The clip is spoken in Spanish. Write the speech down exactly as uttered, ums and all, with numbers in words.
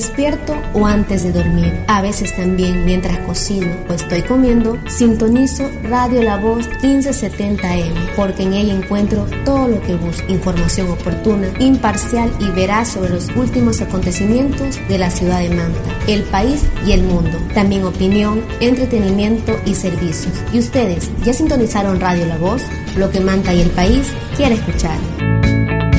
Despierto o antes de dormir, a veces también mientras cocino o estoy comiendo, sintonizo Radio La Voz quince setenta eme, porque en ella encuentro todo lo que busco, información oportuna, imparcial y veraz sobre los últimos acontecimientos de la ciudad de Manta, el país y el mundo. También opinión, entretenimiento y servicios. ¿Y ustedes ya sintonizaron Radio La Voz? Lo que Manta y el país quiere escuchar.